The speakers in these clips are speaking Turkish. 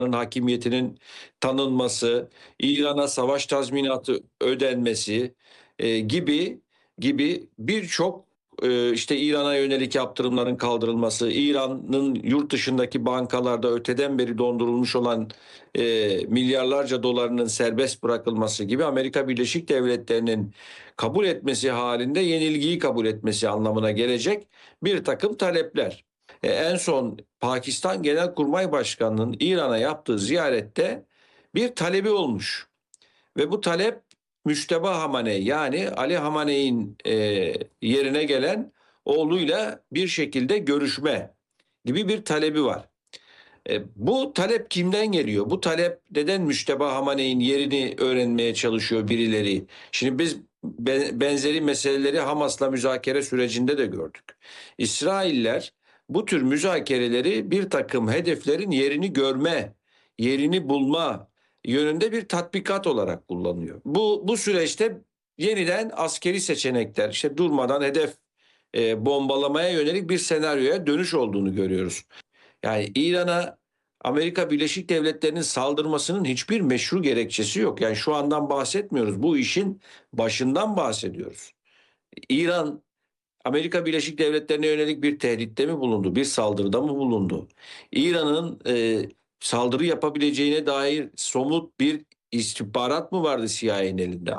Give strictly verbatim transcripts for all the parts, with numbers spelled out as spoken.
hakimiyetinin tanınması, İran'a savaş tazminatı ödenmesi e, gibi gibi birçok e, işte İran'a yönelik yaptırımların kaldırılması, İran'ın yurt dışındaki bankalarda öteden beri dondurulmuş olan e, milyarlarca dolarının serbest bırakılması gibi Amerika Birleşik Devletleri'nin kabul etmesi halinde yenilgiyi kabul etmesi anlamına gelecek bir takım talepler. E, en son Pakistan Genelkurmay Başkanı'nın İran'a yaptığı ziyarette bir talebi olmuş. Ve bu talep Müşteba Hamaney, yani Ali Hamaney'in e, yerine gelen oğluyla bir şekilde görüşme gibi bir talebi var. E, bu talep kimden geliyor? Bu talep neden Müşteba Hamaney'in yerini öğrenmeye çalışıyor birileri? Şimdi biz benzeri meseleleri Hamas'la müzakere sürecinde de gördük. İsrailler bu tür müzakereleri bir takım hedeflerin yerini görme, yerini bulma yönünde bir tatbikat olarak kullanıyor. Bu, bu süreçte yeniden askeri seçenekler, işte durmadan hedef e, bombalamaya yönelik bir senaryoya dönüş olduğunu görüyoruz. Yani İran'a Amerika Birleşik Devletleri'nin saldırmasının hiçbir meşru gerekçesi yok. Yani şu andan bahsetmiyoruz. Bu işin başından bahsediyoruz. İran Amerika Birleşik Devletleri'ne yönelik bir tehditte mi bulundu? Bir saldırıda mı bulundu? İran'ın e, saldırı yapabileceğine dair somut bir istihbarat mı vardı C I A'nin elinde?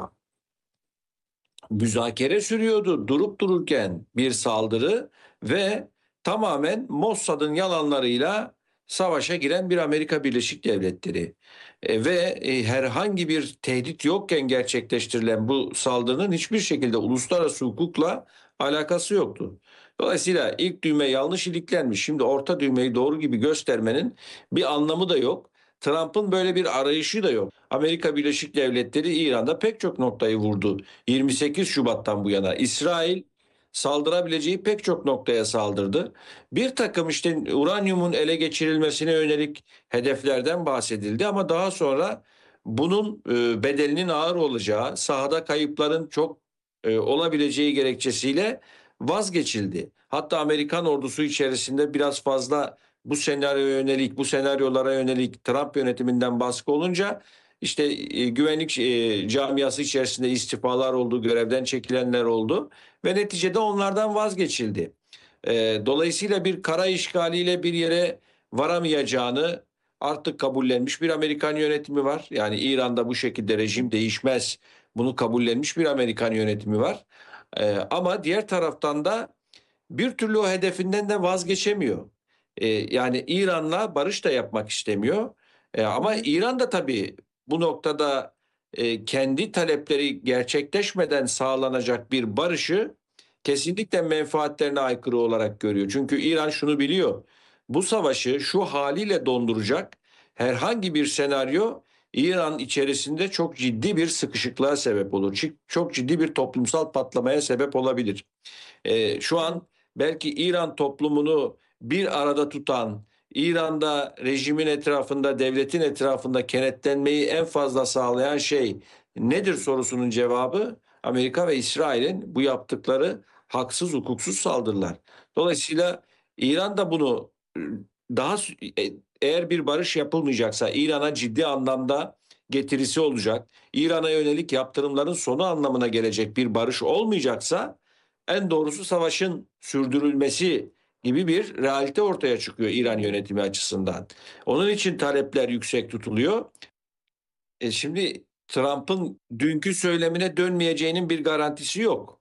Müzakere sürüyordu durup dururken bir saldırı ve tamamen Mossad'ın yalanlarıyla savaşa giren bir Amerika Birleşik Devletleri. E, ve e, herhangi bir tehdit yokken gerçekleştirilen bu saldırının hiçbir şekilde uluslararası hukukla alakası yoktu. Dolayısıyla ilk düğme yanlış iliklenmiş. Şimdi orta düğmeyi doğru gibi göstermenin bir anlamı da yok. Trump'ın böyle bir arayışı da yok. Amerika Birleşik Devletleri İran'da pek çok noktayı vurdu. yirmi sekiz Şubat'tan bu yana İsrail saldırabileceği pek çok noktaya saldırdı. Bir takım işte uranyumun ele geçirilmesine yönelik hedeflerden bahsedildi ama daha sonra bunun e, bedelinin ağır olacağı, sahada kayıpların çok e, olabileceği gerekçesiyle vazgeçildi. Hatta Amerikan ordusu içerisinde biraz fazla bu senaryoya yönelik, bu senaryolara yönelik Trump yönetiminden baskı olunca işte e, güvenlik e, camiası içerisinde istifalar oldu, görevden çekilenler oldu ve neticede onlardan vazgeçildi. E, dolayısıyla bir kara işgaliyle bir yere varamayacağını artık kabullenmiş bir Amerikan yönetimi var. Yani İran'da bu şekilde rejim değişmez. Bunu kabullenmiş bir Amerikan yönetimi var. E, ama diğer taraftan da bir türlü o hedefinden de vazgeçemiyor. E, yani İran'la barış da yapmak istemiyor. E, ama İran da tabii bu noktada e, kendi talepleri gerçekleşmeden sağlanacak bir barışı kesinlikle menfaatlerine aykırı olarak görüyor. Çünkü İran şunu biliyor. Bu savaşı şu haliyle donduracak herhangi bir senaryo İran içerisinde çok ciddi bir sıkışıklığa sebep olur. Çok ciddi bir toplumsal patlamaya sebep olabilir. E, şu an belki İran toplumunu bir arada tutan, İran'da rejimin etrafında, devletin etrafında kenetlenmeyi en fazla sağlayan şey nedir sorusunun cevabı Amerika ve İsrail'in bu yaptıkları haksız, hukuksuz saldırılar. Dolayısıyla İran da bunu daha e, eğer bir barış yapılmayacaksa İran'a ciddi anlamda getirisi olacak. İran'a yönelik yaptırımların sonu anlamına gelecek bir barış olmayacaksa en doğrusu savaşın sürdürülmesi gibi bir realite ortaya çıkıyor İran yönetimi açısından. Onun için talepler yüksek tutuluyor. E şimdi Trump'ın dünkü söylemine dönmeyeceğinin bir garantisi yok.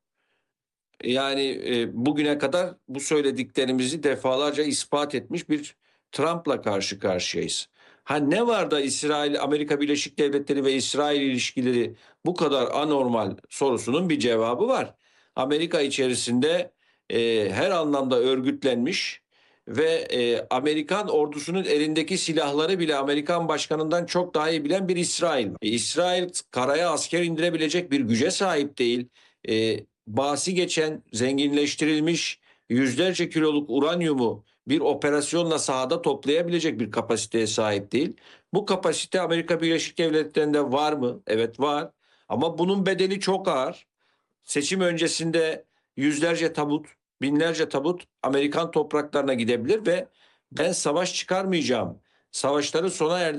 Yani e, bugüne kadar bu söylediklerimizi defalarca ispat etmiş bir Trump'la karşı karşıyayız. Ha ne var da İsrail, Amerika Birleşik Devletleri ve İsrail ilişkileri bu kadar anormal sorusunun bir cevabı var. Amerika içerisinde e, her anlamda örgütlenmiş ve e, Amerikan ordusunun elindeki silahları bile Amerikan başkanından çok daha iyi bilen bir İsrail. E, İsrail karaya asker indirebilecek bir güce sahip değil. E, bahsi geçen zenginleştirilmiş yüzlerce kiloluk uranyumu bir operasyonla sahada toplayabilecek bir kapasiteye sahip değil. Bu kapasite Amerika Birleşik Devletleri'nde var mı? Evet var. Ama bunun bedeli çok ağır. Seçim öncesinde yüzlerce tabut, binlerce tabut Amerikan topraklarına gidebilir ve ben savaş çıkarmayacağım, savaşları sona erdireceğim